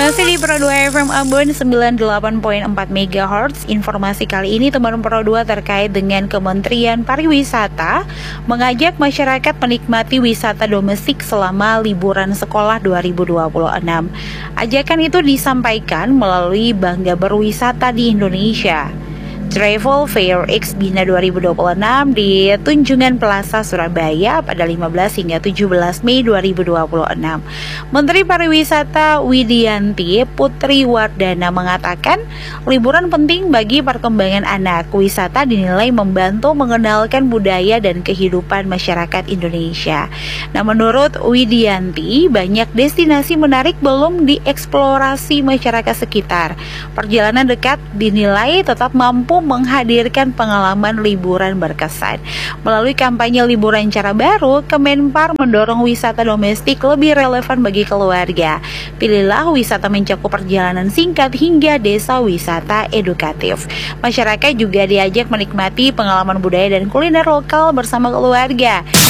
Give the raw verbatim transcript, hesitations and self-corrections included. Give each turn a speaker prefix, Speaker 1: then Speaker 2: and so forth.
Speaker 1: Masih di Pro dua F M Ambon sembilan puluh delapan koma empat megahertz. Informasi kali ini teman Pro dua terkait dengan Kementerian Pariwisata mengajak masyarakat menikmati wisata domestik selama liburan sekolah dua ribu dua puluh enam. Ajakan itu disampaikan melalui Bangga Berwisata di Indonesia Travel Fair X Bina dua ribu dua puluh enam di Tunjungan Plaza Surabaya pada lima belas hingga tujuh belas Mei dua ribu dua puluh enam. Menteri Pariwisata Widianti Putri Wardana mengatakan, liburan penting bagi perkembangan anak. Wisata dinilai membantu mengenalkan budaya dan kehidupan masyarakat Indonesia. Nah, menurut Widianti, banyak destinasi menarik belum dieksplorasi masyarakat sekitar. Perjalanan dekat dinilai tetap mampu menghadirkan pengalaman liburan berkesan. Melalui kampanye liburan cara baru, Kemenpar mendorong wisata domestik lebih relevan bagi keluarga. Pilihlah wisata mencakup perjalanan singkat hingga desa wisata edukatif. Masyarakat juga diajak menikmati pengalaman budaya dan kuliner lokal bersama keluarga.